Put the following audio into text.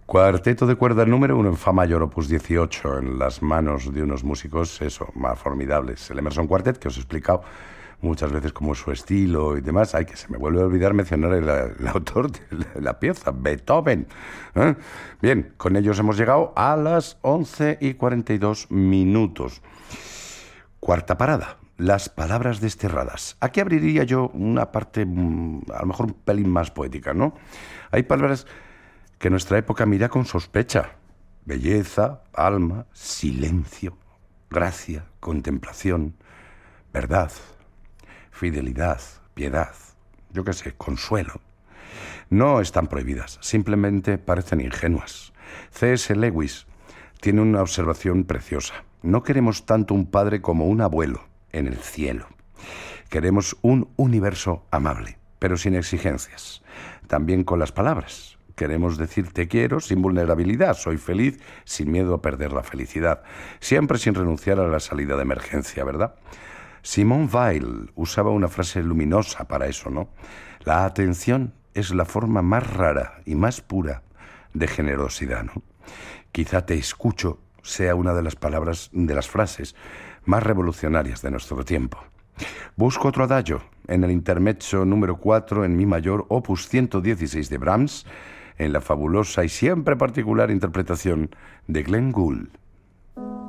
Cuarteto de cuerda número 1 en Fa mayor, opus 18, en las manos de unos músicos, más formidables. El Emerson Quartet, que os he explicado muchas veces cómo es su estilo y demás. Ay, que se me vuelve a olvidar mencionar el autor de la pieza, Beethoven. Bien, con ellos hemos llegado a las 11:42. Cuarta parada. Las palabras desterradas. Aquí abriría yo una parte, a lo mejor un pelín más poética, ¿no? Hay palabras que nuestra época mira con sospecha. Belleza, alma, silencio, gracia, contemplación, verdad, fidelidad, piedad, yo qué sé, consuelo. No están prohibidas, simplemente parecen ingenuas. C.S. Lewis tiene una observación preciosa. No queremos tanto un padre como un abuelo en el cielo. Queremos un universo amable, pero sin exigencias. También con las palabras. Queremos decir te quiero sin vulnerabilidad, soy feliz sin miedo a perder la felicidad. Siempre sin renunciar a la salida de emergencia, ¿verdad? Simone Weil usaba una frase luminosa para eso, ¿no? La atención es la forma más rara y más pura de generosidad, ¿no? Quizá te escucho sea una de las palabras, de las frases más revolucionarias de nuestro tiempo. Busco otro adagio en el intermezzo número 4 en mi mayor, opus 116 de Brahms, en la fabulosa y siempre particular interpretación de Glenn Gould.